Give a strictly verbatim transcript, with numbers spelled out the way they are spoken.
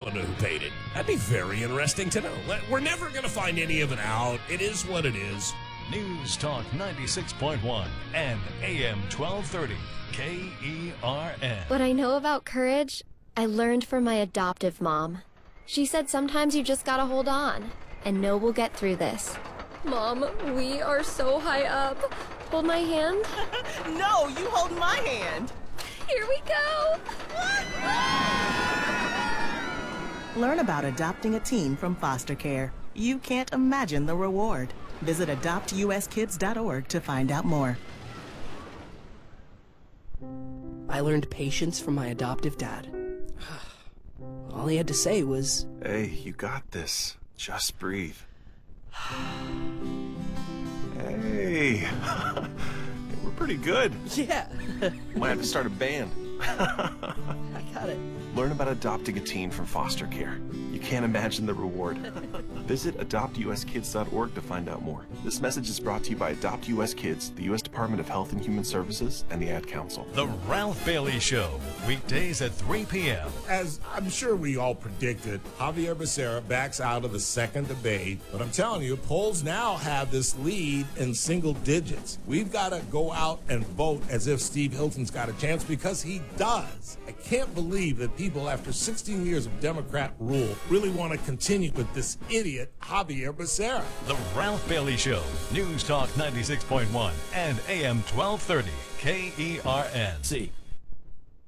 don't know who paid it. That'd be very interesting to know. We're never going to find any of it out. It is what it is. News Talk ninety-six point one and A M twelve thirty, K E R N. What I know about courage, I learned from my adoptive mom. She said sometimes you just gotta hold on and know we'll get through this. Mom, we are so high up. Hold my hand. No, you hold my hand. Here we go. Learn about adopting a teen from foster care. You can't imagine the reward. Visit adopt U S kids dot org to find out more. I learned patience from my adoptive dad. All he had to say was, "Hey, you got this. Just breathe." Hey, we're pretty good. yeah, Might have to start a band. I got it. Learn about adopting a teen from foster care. You can't imagine the reward. Visit adopt U S kids dot org to find out more. This message is brought to you by Adopt U S Kids, the U S Department of Health and Human Services, and the Ad Council. The Ralph Bailey Show, weekdays at three p.m. As I'm sure we all predicted, Javier Becerra backs out of the second debate. But I'm telling you, polls now have this lead in single digits. We've got to go out and vote as if Steve Hilton's got a chance, because he does. I can't believe that people, after sixteen years of Democrat rule, really want to continue with this idiot Javier Becerra. The Ralph Bailey Show, News Talk ninety-six point one and A M twelve thirty, K E R N. See.